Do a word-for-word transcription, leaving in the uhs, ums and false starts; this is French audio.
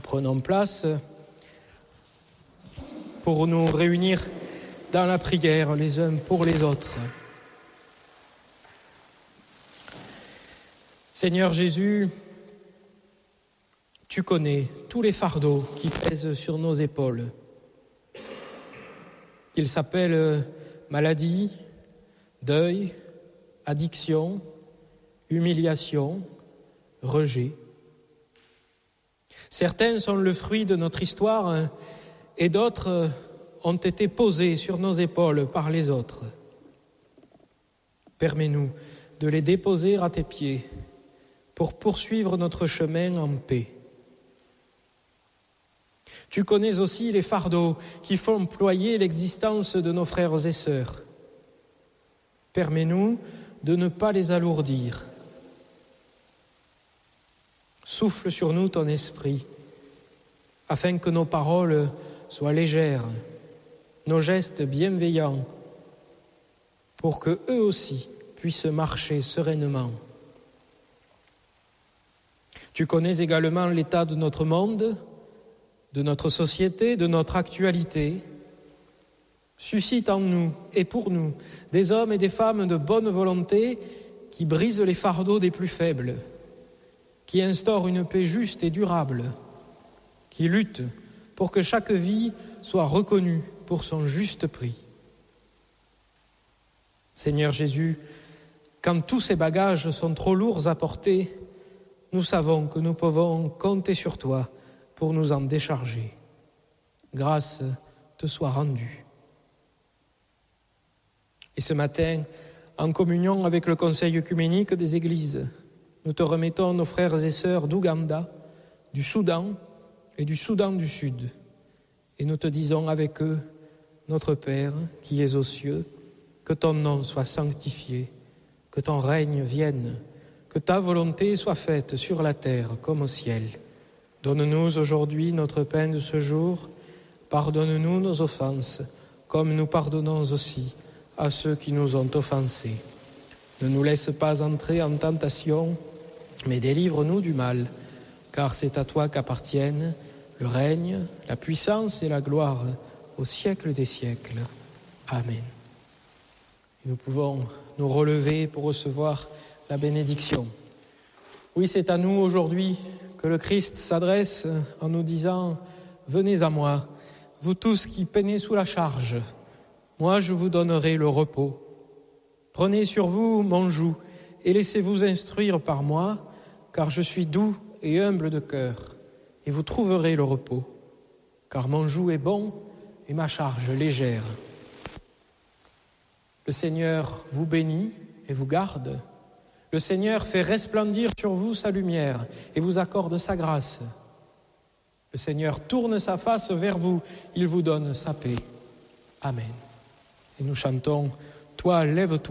Prenons place pour nous réunir dans la prière les uns pour les autres. Seigneur Jésus, tu connais tous les fardeaux qui pèsent sur nos épaules. Ils s'appellent maladie, deuil, addiction, humiliation, rejet. Certains sont le fruit de notre histoire et d'autres ont été posés sur nos épaules par les autres. Permets-nous de les déposer à tes pieds pour poursuivre notre chemin en paix. Tu connais aussi les fardeaux qui font ployer l'existence de nos frères et sœurs. Permets-nous de ne pas les alourdir. Souffle sur nous ton esprit, afin que nos paroles soient légères, nos gestes bienveillants, pour que eux aussi puissent marcher sereinement. Tu connais également l'état de notre monde, de notre société, de notre actualité. Suscite en nous et pour nous des hommes et des femmes de bonne volonté qui brisent les fardeaux des plus faibles, qui instaurent une paix juste et durable, qui luttent pour que chaque vie soit reconnue pour son juste prix. Seigneur Jésus, quand tous ces bagages sont trop lourds à porter, nous savons que nous pouvons compter sur toi pour nous en décharger. Grâce te soit rendue. Et ce matin, en communion avec le Conseil œcuménique des Églises, nous te remettons nos frères et sœurs d'Ouganda, du Soudan et du Soudan du Sud. Et nous te disons avec eux, notre Père qui es aux cieux, que ton nom soit sanctifié, que ton règne vienne, que ta volonté soit faite sur la terre comme au ciel. Donne-nous aujourd'hui notre pain de ce jour. Pardonne-nous nos offenses, comme nous pardonnons aussi à ceux qui nous ont offensés. Ne nous laisse pas entrer en tentation, mais délivre-nous du mal, car c'est à toi qu'appartiennent le règne, la puissance et la gloire au siècle des siècles. Amen. Et nous pouvons nous relever pour recevoir la bénédiction. Oui, c'est à nous aujourd'hui que le Christ s'adresse en nous disant « Venez à moi, vous tous qui peinez sous la charge, moi je vous donnerai le repos. Prenez sur vous mon joug et laissez-vous instruire par moi, car je suis doux et humble de cœur, et vous trouverez le repos, car mon joug est bon et ma charge légère. » Le Seigneur vous bénit et vous garde. Le Seigneur fait resplendir sur vous sa lumière et vous accorde sa grâce. Le Seigneur tourne sa face vers vous, il vous donne sa paix. Amen. Et nous chantons « Toi, lève-toi ».